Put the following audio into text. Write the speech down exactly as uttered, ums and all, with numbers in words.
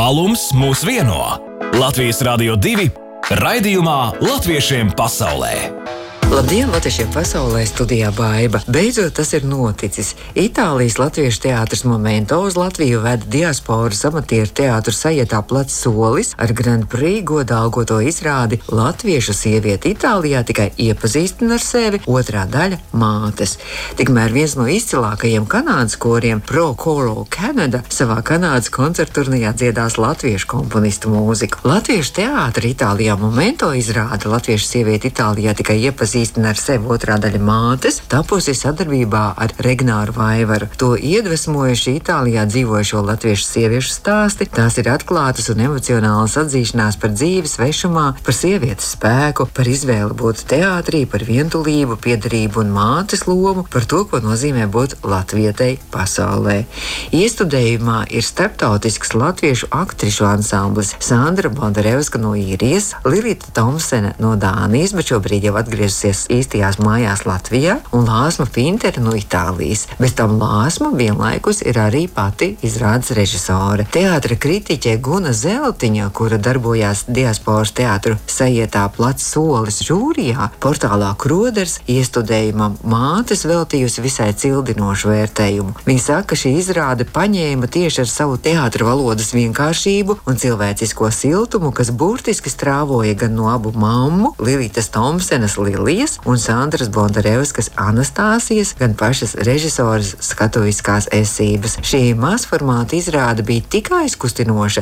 Tālums mūs vieno. Latvijas Radio divi raidījumā Latviešiem pasaulē. Labdien, latviešiem pasaulē, studijā Baiba. Beidzot, tas ir noticis. Itālijas latviešu teātris Momento uz Latviju veda diasporas amatieru teātru Sajietā plats solis ar Grand Prix godā algoto izrādi Latviešu sievieti Itālijā tikai iepazīstina ar sevi, otrā daļa - mātes. Tikmēr viens no izcilākajiem Kanādas koriem, Pro Choral Canada, savā Kanādas koncertturnījā dziedās latviešu komponistu mūziku. Latviešu teātri Itālijā Momento izrāda Latviešu sievieti Itālijā tikai iepazīstina ar sevi, otrā daļa mātes, tapusi sadarbībā ar Regnāru Vaivaru. To iedvesmojuši Itālijā dzīvojušo latviešu sieviešu stāsti. Tās ir atklātas un emocionālas atzīšanās par dzīvi svešumā, par sievietes spēku, par izvēli būt teātrī, par vientulību, piederību un mātes lomu, par to, ko nozīmē būt latvietei pasaulē. Iestudējumā ir starptautisks latviešu aktrišu ansamblis Sandra Bondarevska no Īrijas, Lilita Tomsene no Dānijas, bet šobrīd jau atgriezusies īstajās mājās Latvijā, un Lāsma Pintere no Itālijas. Bez tam Lāsma vienlaikus ir arī pati izrādes režisore. Teātra kritiķe Guna Zeltiņa, kura darbojās diasporas teātru Sajietā plats solis žūrijā, portālā Kroders iestudējumam mātes veltījusi visai cildinošu vērtējumu. Viņa saka, ka šī izrāde paņēma tieši ar savu teātra valodas vienkāršību un cilvēcisko siltumu, kas burtiski strāvoja gan no abu mammu, Lilitas Tomsenes Lilijas un Sandras Bondarevskas Anastāsijas, gan pašas režisoras skatuviskās esības. Šī mazformāta izrāde bija tik aizkustinoša,